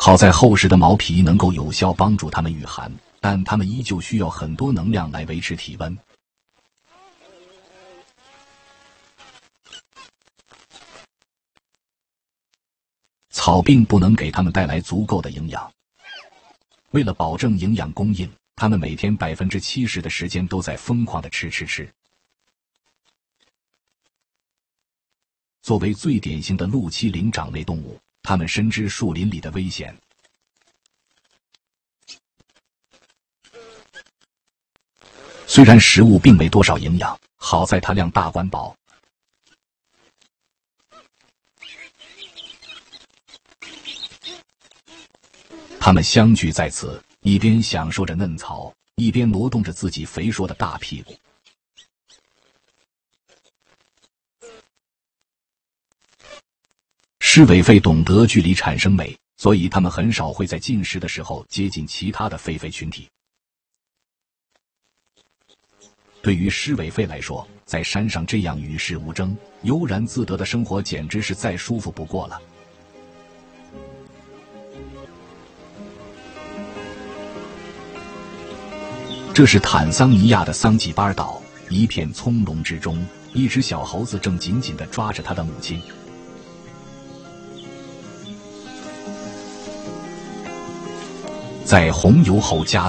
好在厚实的毛皮能够有效帮助它们御寒，但它们依旧需要很多能量来维持体温。草并不能给它们带来足够的营养。为了保证营养供应，它们每天70%的时间都在疯狂地吃。作为最典型的陆栖灵长类动物，它们深知树林里的危险。虽然食物并没多少营养，好在它量大管饱。它们相聚在此，一边享受着嫩草，一边挪动着自己肥硕的大屁股。狮尾狒懂得距离产生美，所以它们很少会在进食的时候接近其他的狒狒群体。对于狮尾狒来说，在山上这样与世无争、悠然自得的生活简直是再舒服不过了。这是坦桑尼亚的桑吉巴尔岛，一片葱茏之中，一只小猴子正紧紧地抓着它的母亲。在红油后加